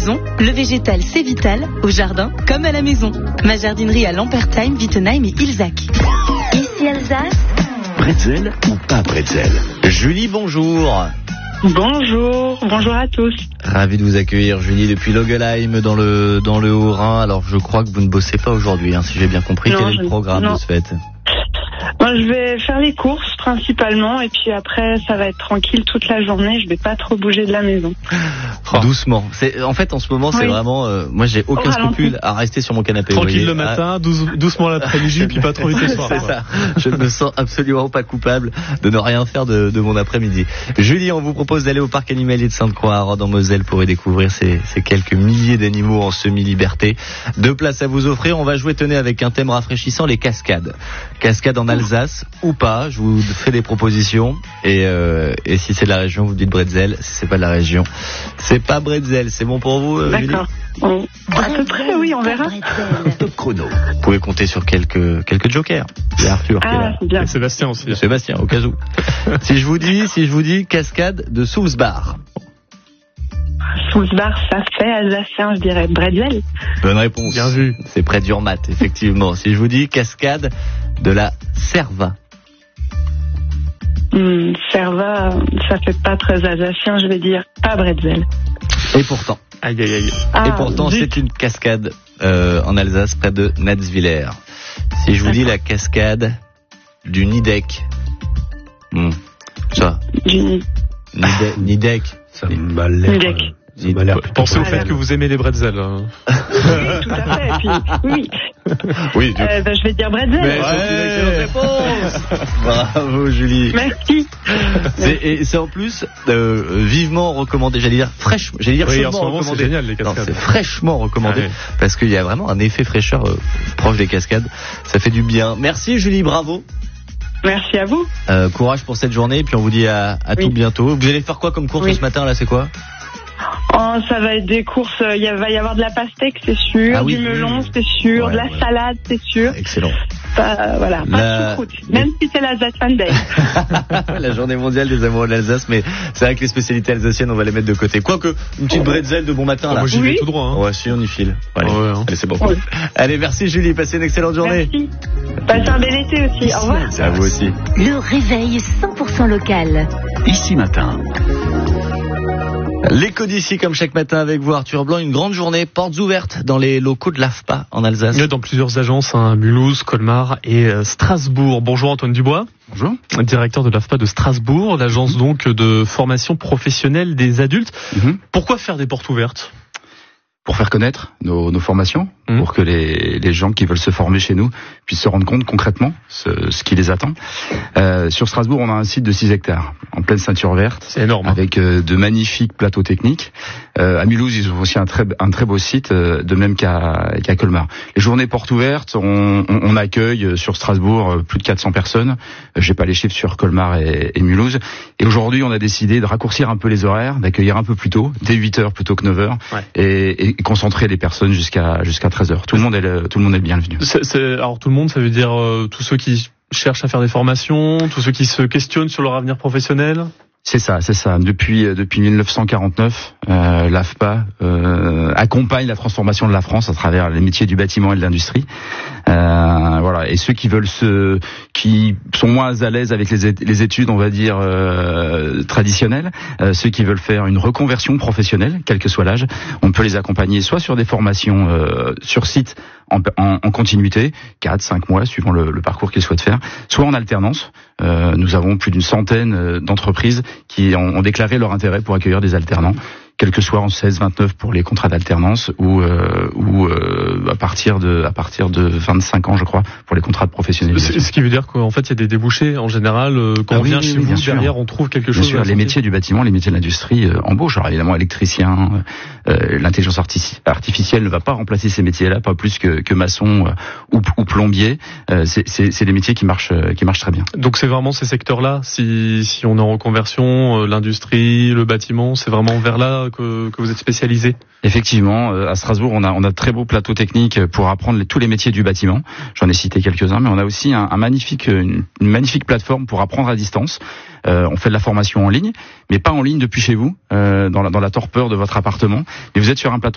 maison, le végétal c'est vital, au jardin comme à la maison. Ma jardinerie à Lampertheim, Wittenheim et Ilzac. Ici Alsace. Bretzel ou pas bretzel? Julie, bonjour. Bonjour à tous. Ravi de vous accueillir, Julie, depuis Logelheim dans le Haut-Rhin. Alors, je crois que vous ne bossez pas aujourd'hui, si j'ai bien compris. Quel est le programme de ce fait? Moi, je vais faire les courses principalement et puis après, ça va être tranquille toute la journée. Je vais pas trop bouger de la maison. Doucement. En fait, en ce moment, c'est vraiment... moi, j'ai aucun scrupule à rester sur mon canapé. Tranquille le matin, doucement l'après-midi, puis pas trop vite le soir. C'est ça. Je ne me sens absolument pas coupable de ne rien faire de mon après-midi. Julie, on vous propose d'aller au parc animalier de Sainte-Croix à Rhodes en Moselle pour y découvrir ces quelques milliers d'animaux en semi-liberté. 2 places à vous offrir. On va jouer, tenez, avec un thème rafraîchissant, les cascades. Cascades en Alsace ou pas, je vous fais des propositions et si c'est de la région, vous dites bretzel. Si c'est pas de la région, c'est pas bretzel. C'est bon pour vous, D'accord. Julie? À peu près, oui, on verra. Top chrono. Vous pouvez compter sur quelques jokers. Il y a Arthur qui est là. C'est bien. Et Sébastien aussi. Sébastien, au cas où. Si je vous dis cascade de Soulsbar. Soulsbar, ça fait alsacien, je dirais bretzel. Bonne réponse. Bien vu. C'est près d'Urmat, effectivement. Si je vous dis cascade de la Cerva. Cerva, ça fait pas très alsacien, je vais dire pas bretzel. Et pourtant. Aïe, aïe, aïe. Et pourtant, c'est une cascade en Alsace, près de Natzwiller. Si je vous dis la cascade du Nidec. Ça. Nidec. Ça m'a l'air... Nidec. Pensez au fait que vous aimez les bretzels. Oui, tout à fait. Et puis, oui. Oui, je vais dire bretzel. Ouais. Réponse. Bravo, Julie. Merci. C'est en plus vivement recommandé. J'allais dire fraîchement. Chaudement recommandé. C'est génial les cascades. Non, c'est fraîchement recommandé parce qu'il y a vraiment un effet fraîcheur proche des cascades. Ça fait du bien. Merci, Julie. Bravo. Merci à vous. Courage pour cette journée. Et puis on vous dit à tout bientôt. Vous allez faire quoi comme course ce matin là? C'est quoi? Ça va être des courses, il va y avoir de la pastèque, c'est sûr, du melon, c'est sûr, de la salade, c'est sûr. Excellent. Voilà, pas de choucroute, même si c'est l'Alsace Fan Day. La journée mondiale des amoureux de l'Alsace, mais c'est vrai que les spécialités alsaciennes, on va les mettre de côté. Quoique, une petite bretzel de bon matin là. Moi j'y vais tout droit. Ouais, si on y file. Allez, allez c'est bon. Oui. Allez, merci Julie, passez une excellente journée. Merci. Passez un bel été aussi, au revoir. C'est à vous aussi. Le réveil 100% local. Ici matin. L'écho d'ici, comme chaque matin avec vous, Arthur Blanc, une grande journée, portes ouvertes dans les locaux de l'AFPA en Alsace. Dans plusieurs agences, Mulhouse, Colmar et Strasbourg. Bonjour Antoine Dubois. Bonjour. Directeur de l'AFPA de Strasbourg, l'agence donc de formation professionnelle des adultes. Pourquoi faire des portes ouvertes ? Pour faire connaître nos formations, pour que les gens qui veulent se former chez nous puissent se rendre compte concrètement ce qui les attend. Sur Strasbourg, on a un site de 6 hectares, en pleine ceinture verte. C'est énorme. Avec de magnifiques plateaux techniques. À Mulhouse, ils ont aussi un très beau site, de même qu'à Colmar. Les journées portes ouvertes, on accueille sur Strasbourg plus de 400 personnes. J'ai pas les chiffres sur Colmar et Mulhouse. Et aujourd'hui, on a décidé de raccourcir un peu les horaires, d'accueillir un peu plus tôt, dès 8h plutôt que 9h. Et concentrer les personnes jusqu'à 13h. Tout le monde est le bienvenu. Alors tout le monde, ça veut dire tous ceux qui cherchent à faire des formations, tous ceux qui se questionnent sur leur avenir professionnel. C'est ça. Depuis 1949, l'AFPA accompagne la transformation de la France à travers les métiers du bâtiment et de l'industrie. Voilà. Et ceux qui sont moins à l'aise avec les études, on va dire traditionnelles, ceux qui veulent faire une reconversion professionnelle, quel que soit l'âge, on peut les accompagner soit sur des formations sur site en continuité, 4-5 mois suivant le parcours qu'ils souhaitent faire, soit en alternance. Nous avons plus d'une centaine d'entreprises qui ont déclaré leur intérêt pour accueillir des alternants, quel que soit en 16-29 pour les contrats d'alternance ou à partir de 25 ans, je crois, pour les contrats de professionnalisation. Ce qui veut dire qu'en fait, il y a des débouchés en général. Quand on vient chez vous, derrière, on trouve quelque chose. Bien sûr, les métiers du bâtiment, les métiers de l'industrie embauchent. Alors évidemment, électricien, l'intelligence artificielle ne va pas remplacer ces métiers-là, pas plus que maçon ou plombier. C'est des métiers qui marchent très bien. Donc c'est vraiment ces secteurs-là. Si on est en reconversion, l'industrie, le bâtiment, c'est vraiment vers là que vous êtes spécialisé. Effectivement, à Strasbourg, on a de très beaux plateaux techniques pour apprendre tous les métiers du bâtiment. J'en ai cité quelques-uns, mais on a aussi une magnifique plateforme pour apprendre à distance. On fait de la formation en ligne, mais pas en ligne depuis chez vous, dans la torpeur de votre appartement. Mais vous êtes sur un plateau